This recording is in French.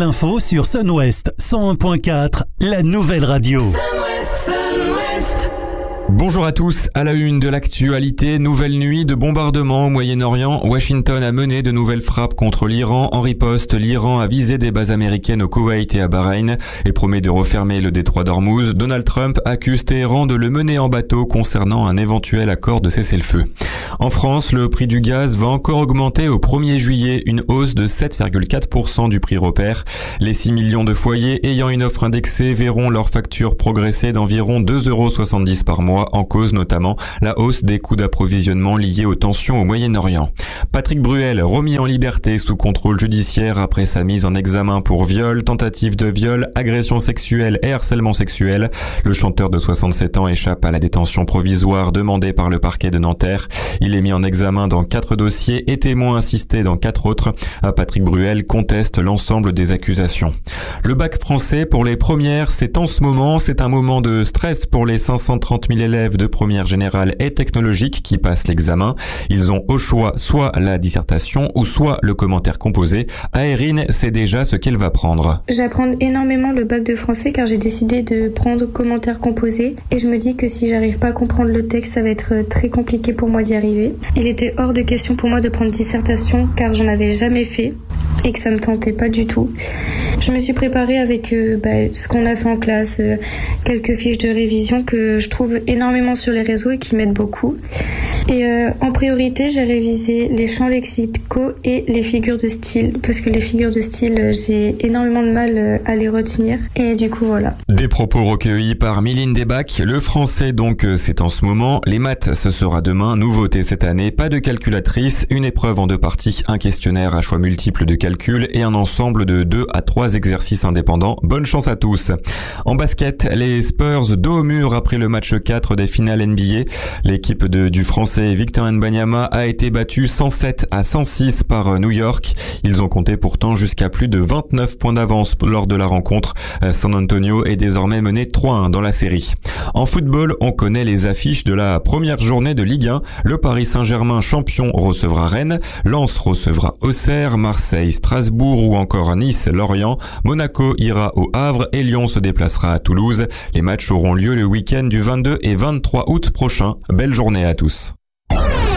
l'info sur Sun West 101.4, la nouvelle radio. Bonjour à tous, à la une de l'actualité, nouvelle nuit de bombardements au Moyen-Orient. Washington a mené de nouvelles frappes contre l'Iran. En riposte, l'Iran a visé des bases américaines au Koweït et à Bahreïn et promet de refermer le détroit d'Ormuz. Donald Trump accuse Téhéran de le mener en bateau concernant un éventuel accord de cessez-le-feu. En France, le prix du gaz va encore augmenter au 1er juillet, une hausse de 7,4% du prix repère. Les 6 millions de foyers ayant une offre indexée verront leur facture progresser d'environ 2,70 € par mois, en cause notamment la hausse des coûts d'approvisionnement liés aux tensions au Moyen-Orient. Patrick Bruel, remis en liberté sous contrôle judiciaire après sa mise en examen pour viol, tentative de viol, agression sexuelle et harcèlement sexuel. Le chanteur de 67 ans échappe à la détention provisoire demandée par le parquet de Nanterre. Il est mis en examen dans 4 dossiers et témoin assisté dans 4 autres. Patrick Bruel conteste l'ensemble des accusations. Le bac français pour les premières, c'est en ce moment, c'est un moment de stress pour les 530 000 élèves de première générale et technologique qui passent l'examen. Ils ont au choix soit la dissertation ou soit le commentaire composé. Aérine sait déjà ce qu'elle va prendre. J'apprends énormément le bac de français car j'ai décidé de prendre commentaire composé et je me dis que si j'arrive pas à comprendre le texte, ça va être très compliqué pour moi d'y arriver. Il était hors de question pour moi de prendre dissertation car j'en avais jamais fait et que ça me tentait pas du tout. Je me suis préparée avec ce qu'on a fait en classe, quelques fiches de révision que je trouve énormément sur les réseaux et qui m'aident beaucoup. Et en priorité, j'ai révisé les champs lexicaux et les figures de style parce que les figures de style, j'ai énormément de mal à les retenir et du coup voilà. Des propos recueillis par Mylène Desbac. Le français donc c'est en ce moment, les maths ce sera demain, nouveauté cette année, pas de calculatrice, une épreuve en 2 parties, un questionnaire à choix multiples de calcul et un ensemble de 2 à 3 exercices indépendants. Bonne chance à tous. En basket, les Spurs dos au mur après le match 4 des finales NBA. L'équipe du français Victor Wembanyama a été battue 107 à 106 par New York. Ils ont compté pourtant jusqu'à plus de 29 points d'avance lors de la rencontre. San Antonio est désormais mené 3-1 dans la série. En football, on connaît les affiches de la première journée de Ligue 1. Le Paris Saint-Germain champion recevra Rennes, Lens recevra Auxerre, Marseille, Strasbourg ou encore Nice, Lorient. Monaco ira au Havre et Lyon se déplacera à Toulouse. Les matchs auront lieu le week-end du 22 et 23 août prochain. Belle journée à tous.